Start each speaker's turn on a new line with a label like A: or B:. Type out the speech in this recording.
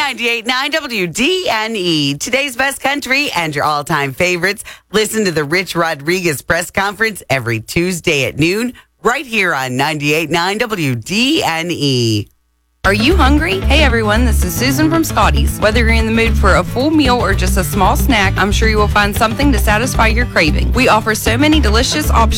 A: 98.9 WDNE, today's best country and your all-time favorites. Listen to the Rich Rodriguez press conference every Tuesday at noon, right here on 98.9 WDNE.
B: Are you hungry? Hey everyone, this is Susan from Scotty's. Whether you're in the mood for a full meal or just a small snack, I'm sure you will find something to satisfy your craving. We offer so many delicious options